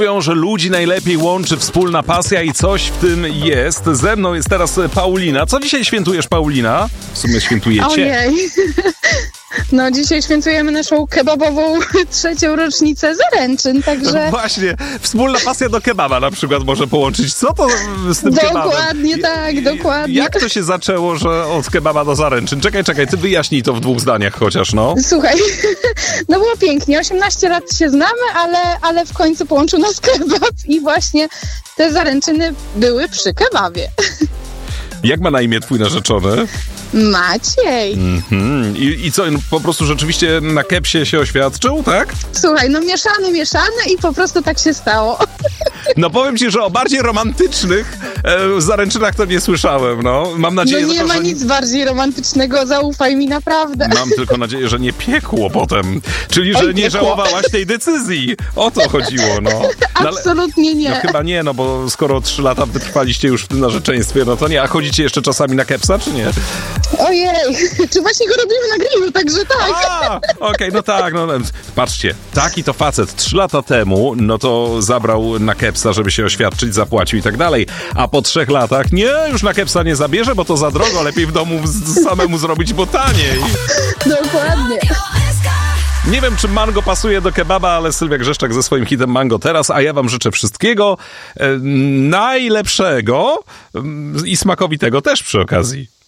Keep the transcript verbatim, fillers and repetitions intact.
Mówią, że ludzi najlepiej łączy wspólna pasja i coś w tym jest. Ze mną jest teraz Paulina. Co dzisiaj świętujesz, Paulina? W sumie świętujecie. Ojej. No dzisiaj świętujemy naszą kebabową trzecią rocznicę zaręczyn, także... Właśnie, wspólna pasja do kebaba na przykład może połączyć. Co to z tym kebabem? Dokładnie tak, dokładnie. Jak to się zaczęło, że od kebaba do zaręczyn? Czekaj, czekaj, ty wyjaśnij to w dwóch zdaniach chociaż, no. Słuchaj, no było pięknie, osiemnaście lat się znamy, ale, ale w końcu połączył nas kebab i właśnie te zaręczyny były przy kebabie. Jak ma na imię twój narzeczony? Maciej. Mm-hmm. I, I co, po prostu rzeczywiście na kepsie się oświadczył, tak? Słuchaj, no mieszane, mieszane i po prostu tak się stało. No powiem ci, że o bardziej romantycznych e, zaręczynach to nie słyszałem, no. Mam nadzieję, no nie tylko, ma że nic bardziej romantycznego, zaufaj mi naprawdę. Mam tylko nadzieję, że nie piekło potem. Czyli, że Oj, nie piekło. żałowałaś tej decyzji. O to chodziło, no. no Absolutnie nie. No chyba nie, no bo skoro trzy lata wytrwaliście już w tym narzeczeństwie, no to nie. A chodzicie jeszcze czasami na kepsa, czy nie? Ojej, czy właśnie go robimy na grillu, także tak. Okej, okay, no tak, no patrzcie, taki to facet trzy lata temu, no to zabrał na kepsa, żeby się oświadczyć, zapłacił i tak dalej, a po trzech latach, nie, już na kepsa nie zabierze, bo to za drogo, lepiej w domu z- samemu zrobić, bo taniej. Dokładnie. Nie wiem, czy mango pasuje do kebaba, ale Sylwia Grzeszczak ze swoim hitem Mango teraz, a ja wam życzę wszystkiego e, najlepszego e, i smakowitego też przy okazji.